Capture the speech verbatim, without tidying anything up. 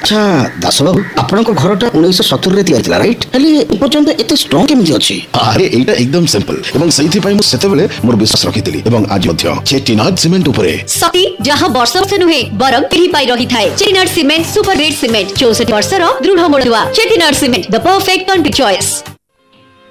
अच्छा दास बाबू आपनक घरटा उन्नीस सत्तर रे तैयार थिला राइट हेले एपर्यंत एते स्ट्रांग केमिति अछि? अरे एटा एकदम सिंपल एवं सही पई मु सेतेबेले मोर विश्वास रखितली एवं आज मध्य चेटिनाड सीमेंट उपरे सती जहां वर्ष वर्ष नुहे बरम पीढ़ी पाई रही थाए। Chettinad cement super red cement चौसठ वर्ष रो दृढ़ मूलुआ। Chettinad cement the perfect country choice.